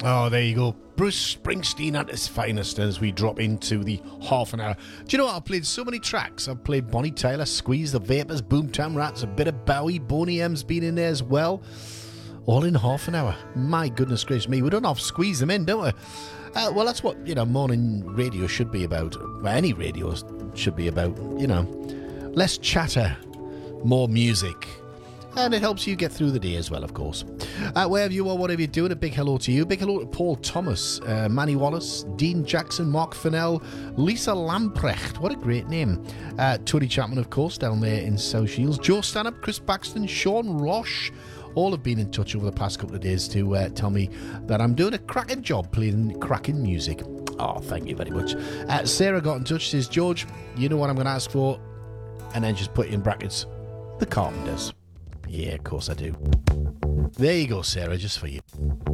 Oh, there you go. Bruce Springsteen at his finest as we drop into the half an hour. Do you know what? I've played so many tracks. I've played Bonnie Tyler, Squeeze, The Vapors, Boomtown Rats, a bit of Bowie, Boney M's been in there as well. All in half an hour. My goodness gracious me. We don't have to squeeze them in, don't we? Well, that's what, morning radio should be about. Well, any radio should be about, less chatter, more music. And it helps you get through the day as well, of course. Wherever you are, whatever you're doing, a big hello to you. Big hello to Paul Thomas, Manny Wallace, Dean Jackson, Mark Fennell, Lisa Lamprecht. What a great name. Tony Chapman, of course, down there in South Shields. Joe Stanhope, Chris Baxton, Sean Roche. All have been in touch over the past couple of days to tell me that I'm doing a cracking job playing cracking music. Oh, thank you very much. Sarah got in touch, says, George, you know what I'm going to ask for? And then just put in brackets, the Carpenters. Yeah, of course I do. There you go, Sarah, just for you.